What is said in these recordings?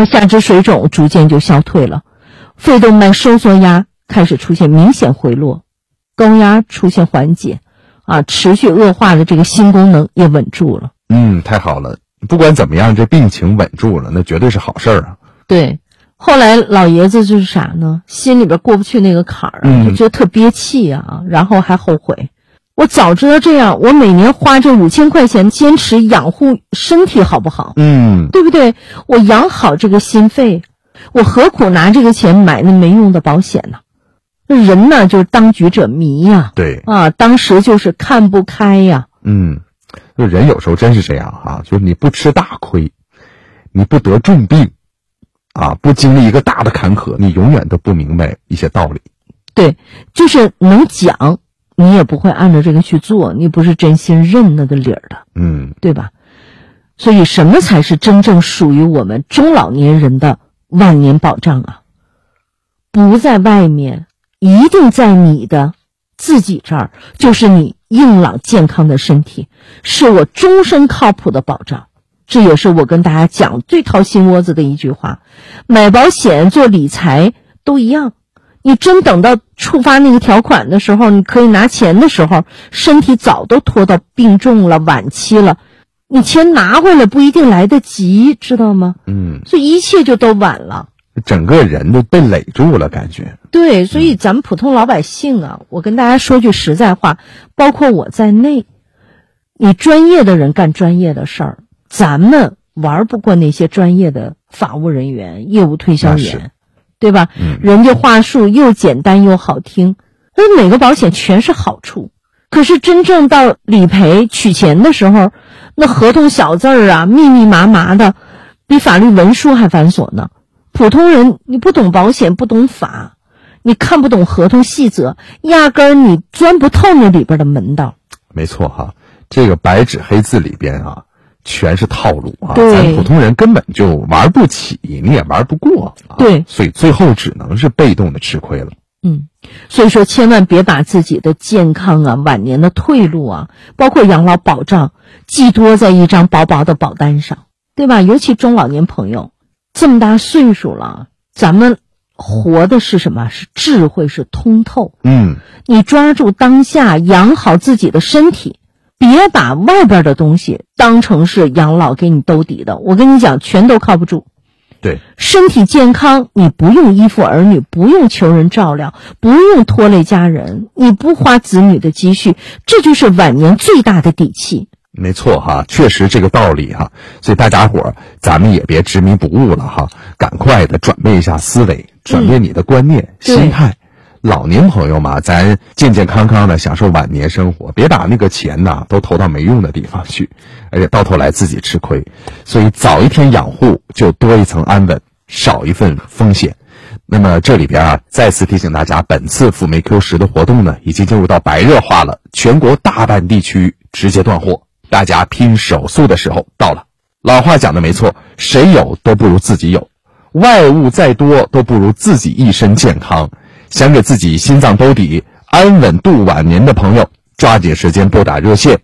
后下肢水肿逐渐就消退了，肺动脉收缩压开始出现明显回落，高压出现缓解持续恶化的这个心功能也稳住了。 太好了，不管怎么样，这病情稳住了，那绝对是好事啊。 对，后来老爷子就是啥呢？心里边过不去那个坎儿就觉得特憋气然后还后悔。我早知道这样，我每年花这5000块钱坚持养护身体好不好？对不对？我养好这个心肺，我何苦拿这个钱买那没用的保险呢？人呢就是当局者迷对当时就是看不开就人有时候真是这样就是你不吃大亏，你不得重病不经历一个大的坎坷，你永远都不明白一些道理。 对，就是能讲你也不会按照这个去做，你不是真心认那个理儿的对吧？所以什么才是真正属于我们中老年人的万年保障不在外面，一定在你的自己这儿，就是你硬朗健康的身体，是我终身靠谱的保障。这也是我跟大家讲最掏心窝子的一句话，买保险做理财都一样，你真等到触发那个条款的时候，你可以拿钱的时候，身体早都拖到病重了，晚期了，你钱拿回来不一定来得及，知道吗？所以一切就都晚了， 整个人都被累住了感觉。 对，所以咱们普通老百姓我跟大家说句实在话，包括我在内，你专业的人干专业的事儿，咱们玩不过那些专业的法务人员、业务推销员，对吧？人家话术又简单又好听，那每个保险全是好处，可是真正到理赔取钱的时候，那合同小字儿密密麻麻的，比法律文书还繁琐呢。普通人你不懂保险，不懂法，你看不懂合同细则，压根儿你钻不透那里边的门道。 没错这个白纸黑字里边全是套路对， 咱普通人根本就玩不起，你也玩不过对， 所以最后只能是被动的吃亏了。 所以说千万别把自己的健康晚年的退路包括养老保障寄托在一张薄薄的保单上，对吧？尤其中老年朋友这么大岁数了，咱们活的是什么？是智慧，是通透。你抓住当下，养好自己的身体，别把外边的东西当成是养老给你兜底的，我跟你讲全都靠不住。 对， 身体健康，你不用依附儿女，不用求人照料，不用拖累家人，你不花子女的积蓄，这就是晚年最大的底气。 没错确实这个道理所以大家伙咱们也别执迷不悟了赶快的转变一下思维，转变你的观念心态。老年朋友嘛，咱健健康康的享受晚年生活，别把那个钱都投到没用的地方去，而且到头来自己吃亏。所以早一天养护，就多一层安稳，少一份风险。那么这里边再次提醒大家，本次辅酶 Q10的活动呢，已经进入到白热化了，全国大半地区直接断货，大家拼手速的时候到了。老话讲的没错，谁有都不如自己有，外物再多都不如自己一身健康。想给自己心脏兜底，安稳度晚年的朋友，抓紧时间拨打热线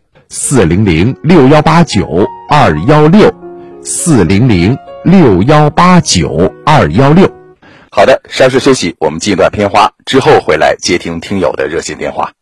4006189-216 4006189-216。好的，稍事休息，我们进一段片花，之后回来接听听友的热线电话。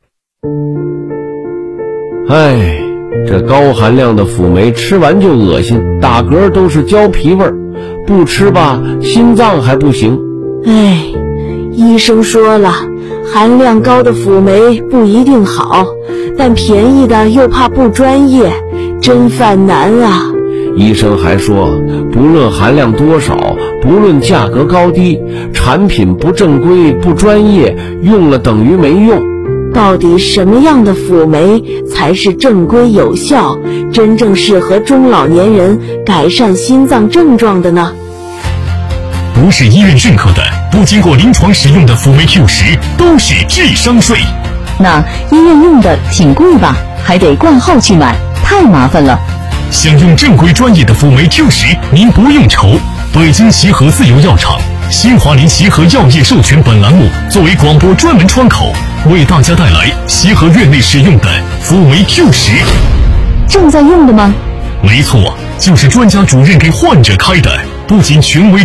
这高含量的辅酶吃完就恶心，打嗝都是胶皮味儿，不吃吧心脏还不行。 医生说了，含量高的辅酶不一定好，但便宜的又怕不专业，真犯难啊。 医生还说，不论含量多少，不论价格高低，产品不正规不专业，用了等于没用。 到底什么样的辅酶才是正规有效，真正适合中老年人改善心脏症状的呢？ 不是医院认可的，不经过临床使用的辅酶 Q10都是智商税。 那医院用的挺贵吧，还得挂号去买，太麻烦了。 想用正规专业的辅酶 Q10，您不用愁。北京协和自有药厂、新华林协和药业授权本栏目作为广播专门窗口，为大家带来协和院内使用的辅酶 Q10。 正在用的吗？ 没错，就是专家主任给患者开的，不仅权威